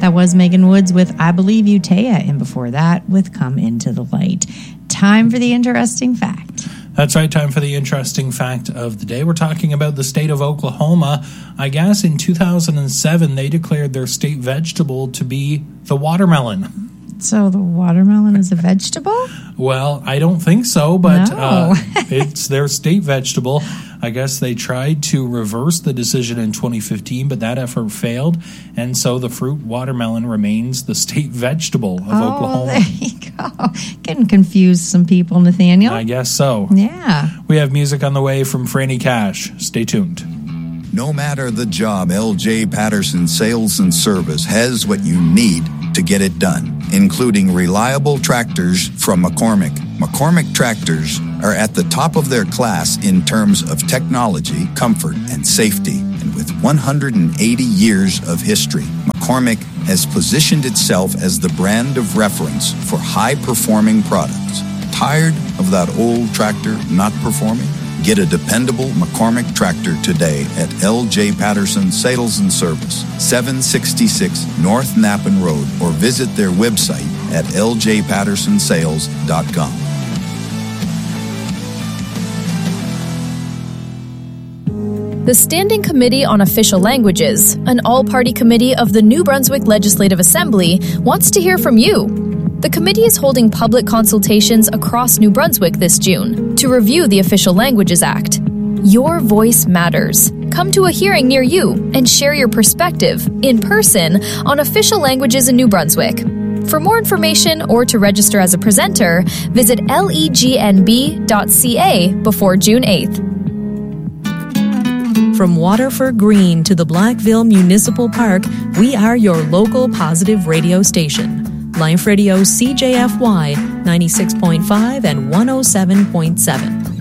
That was Megan Woods with I Believe You, Taya, and before that with Come Into the Light. Time for the interesting fact. That's right, time for the interesting fact of the day. We're talking about the state of Oklahoma. I guess in 2007, they declared their state vegetable to be the watermelon. So the watermelon is a vegetable? Well, I don't think so, but No. it's their state vegetable. I guess they tried to reverse the decision in 2015, but that effort failed. And so the fruit watermelon remains the state vegetable of Oklahoma. There you go. Getting confused some people, Nathaniel. I guess so. Yeah. We have music on the way from Franny Cash. Stay tuned. No matter the job, LJ Patterson Sales and Service has what you need to get it done, including reliable tractors from McCormick. McCormick tractors are at the top of their class in terms of technology, comfort, and safety. And with 180 years of history, McCormick has positioned itself as the brand of reference for high-performing products. Tired of that old tractor not performing? Get a dependable McCormick tractor today at LJ Patterson Sales and Service, 766 North Nappen Road, or visit their website at ljpattersonsales.com. The Standing Committee on Official Languages, an all-party committee of the New Brunswick Legislative Assembly, wants to hear from you. The committee is holding public consultations across New Brunswick this June to review the Official Languages Act. Your voice matters. Come to a hearing near you and share your perspective, in person, on official languages in New Brunswick. For more information or to register as a presenter, visit legnb.ca before June 8th. From Waterford Green to the Blackville Municipal Park, we are your local positive radio station. Life Radio CJFY 96.5 and 107.7.